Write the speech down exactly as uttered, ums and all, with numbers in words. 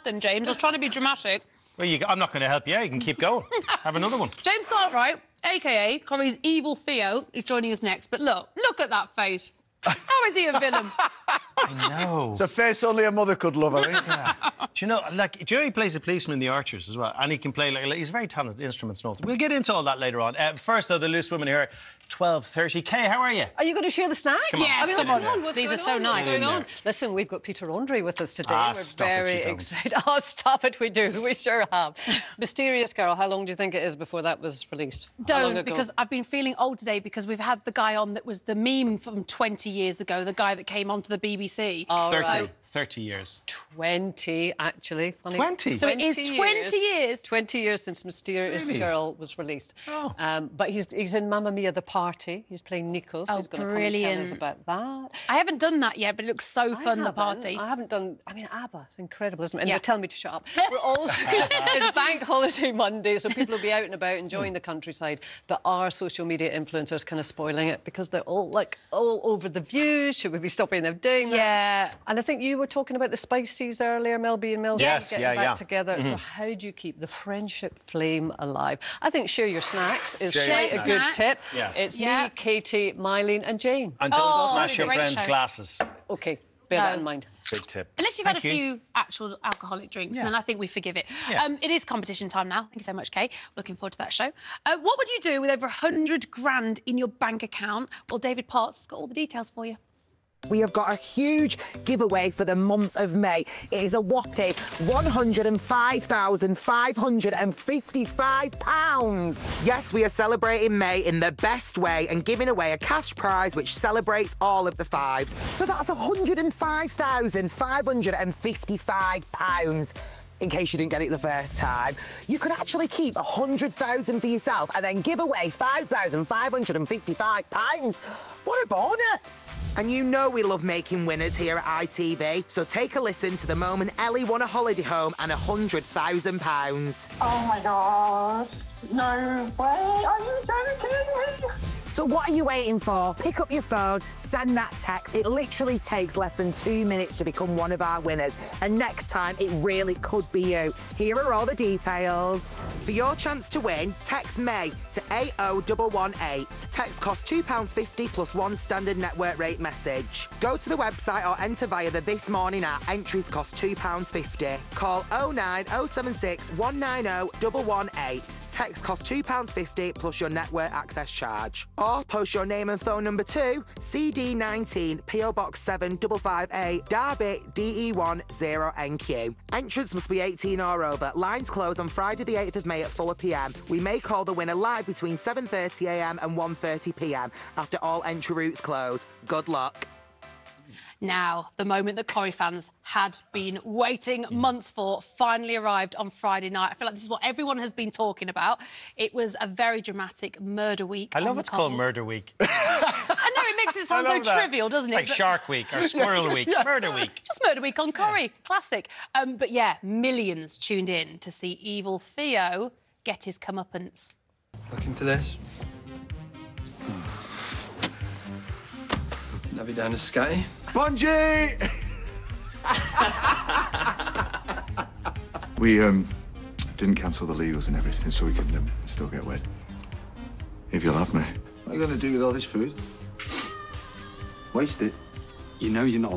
mouth then, James. I was trying to be dramatic. Well, you, I'm not going to help you. You can keep going. Have another one. James Cartwright, a k a. Corrie's evil Theo, is joining us next. But look, look at that face. How is he a villain? I know. It's a face only a mother could love, I think. Yeah. Do you know, like, Jerry plays a policeman in The Archers as well, and he can play, like, he's a very talented instruments notes. We'll get into all that later on. Uh, first, though, the Loose Women here, twelve thirty. Kay, how are you? Are you going to share the snacks? Come on. Yes, I mean, come like, on. What's These going are so on? nice. What's going Get in on? there. Listen, we've got Peter Andre with us today. Ah, We're stop it, very you don't. excited. Oh, stop it, we do. We sure have. Mysterious Girl, how long do you think it is before that was released? How long Don't, ago? because I've been feeling old today because we've had the guy on that was the meme from twenty years ago, the guy that came onto the B B C. All thirty. right. thirty years. twenty, actually. Funny. twenty? So it is twenty years. twenty years since Mysterious Really? Girl was released. Oh. Um, but he's, he's in Mamma Mia, The Party. He's playing Nikos. Oh, he's going to come and tell us brilliant. about that. I haven't done that yet, but it looks so I fun, the haven't. party. I haven't done... I mean, ABBA, it's incredible, isn't it? And Yeah. they're telling me to shut up. We're also... it's Bank Holiday Monday, so people will be out and about enjoying the countryside, but our social media influencers kind of spoiling it because they're all, like, all over the views. Should we be stopping them doing that? Yeah. And I think you were talking about the Spices earlier, Mel B and Mel C, Yes, getting yeah, back yeah. together. So how do you keep the friendship flame alive? I think share your snacks is Share quite your a good tip. snacks. Yeah. It's Yeah. me, Katie, Mylene and Jane. And don't Oh, smash your great friends' show. glasses. OK, bear No. that in mind. Big tip. Unless you've Thank had a you. few actual alcoholic drinks, Yeah. then I think we forgive it. Yeah. Um, it is competition time now. Thank you so much, Kay. Looking forward to that show. Uh, what would you do with over one hundred grand in your bank account? Well, David Potts has got all the details for you. We have got a huge giveaway for the month of May. It is a whopping one hundred and five thousand five hundred and fifty-five pounds. Yes, we are celebrating May in the best way and giving away a cash prize which celebrates all of the fives. So that's one hundred and five thousand five hundred and fifty-five pounds. In case you didn't get it the first time, you could actually keep one hundred thousand for yourself and then give away five thousand five hundred and fifty-five pounds. What a bonus! And you know we love making winners here at I T V, so take a listen to the moment Ellie won a holiday home and one hundred thousand pounds. Oh my god. No way. Are you joking? So what are you waiting for? Pick up your phone, send that text. It literally takes less than two minutes to become one of our winners. And next time, it really could be you. Here are all the details. For your chance to win, text May to eight oh one one eight. Text costs two pounds fifty plus one standard network rate message. Go to the website or enter via the This Morning app. Entries cost two pounds fifty. Call oh nine oh seven six one nine oh one one eight. Text costs two pounds fifty plus your network access charge. Or post your name and phone number to C D nineteen P O Box seven five five A, Derby, D E one zero N Q. Entrance must be eighteen or over. Lines close on Friday the eighth of May at four p m. We may call the winner live between seven thirty a m and one thirty p m after all entry routes close. Good luck. Now, the moment that Corrie fans had been waiting months for finally arrived on Friday night. I feel like this is what everyone has been talking about. It was a very dramatic murder week. I love on it's the called coals. Murder Week. I know, it makes it sound I so love that. trivial, doesn't It's it? like But- Shark Week or Squirrel Week, Murder Week. Just Murder Week on Corrie. Classic. Um, but yeah, millions tuned in to see evil Theo get his comeuppance. Looking for this? Didn't have you down to Scotty? Bungie! We um, didn't cancel the legals and everything so we could um, still get wed. If you'll have me. What are you going to do with all this food? Waste it. You know you're not